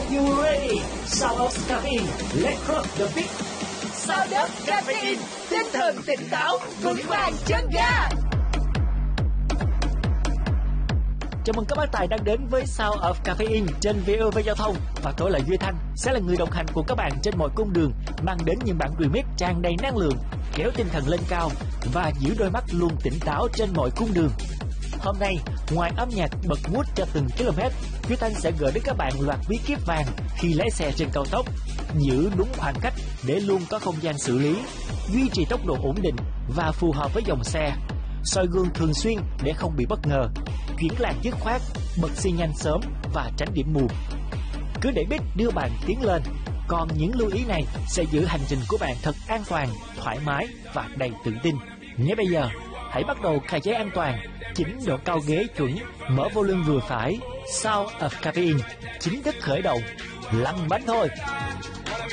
you ready? Sound of Caffeine, let's rock the beat. Sound of Caffeine, tinh thần tỉnh táo, vững vàng chân ga. Chào mừng các bác tài đang đến với Sound of Caffeine trên VOV Giao thông. Và tôi là Duy Thanh, sẽ là người đồng hành của các bạn trên mọi cung đường, mang đến những bản remix tràn đầy năng lượng, kéo tinh thần lên cao và giữ đôi mắt luôn tỉnh táo trên mọi cung đường. Hôm nay, ngoài âm nhạc bật mood cho từng km, Duy Thanh sẽ gửi đến các bạn loạt bí kíp vàng khi lái xe trên cao tốc: giữ đúng khoảng cách để luôn có không gian xử lý, duy trì tốc độ ổn định và phù hợp với dòng xe, soi gương thường xuyên để không bị bất ngờ, chuyển làn dứt khoát, bật xi nhanh sớm và tránh điểm mù. Cứ để beat đưa bạn tiến lên, còn những lưu ý này sẽ giữ hành trình của bạn thật an toàn, thoải mái và đầy tự tin. Ngay bây giờ, hãy bắt đầu cài dây an toàn, chỉnh độ cao ghế chuẩn, mở volume vừa phải. Sound of Caffeine chính thức khởi động, lăn bánh thôi.